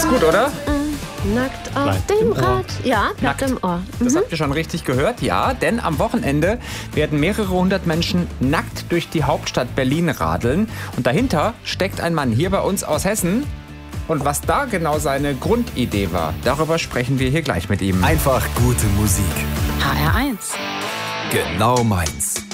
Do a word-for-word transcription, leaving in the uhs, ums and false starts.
Ist gut, oder? Nackt auf Bleibt dem im Ohr. Rad. Ja, bleibt Nackt. im Ohr. Das Mhm. habt ihr schon richtig gehört, ja. Denn am Wochenende werden mehrere hundert Menschen nackt durch die Hauptstadt Berlin radeln. Und dahinter steckt ein Mann hier bei uns aus Hessen. Und was da genau seine Grundidee war, darüber sprechen wir hier gleich mit ihm. Einfach gute Musik. H R eins. Genau meins.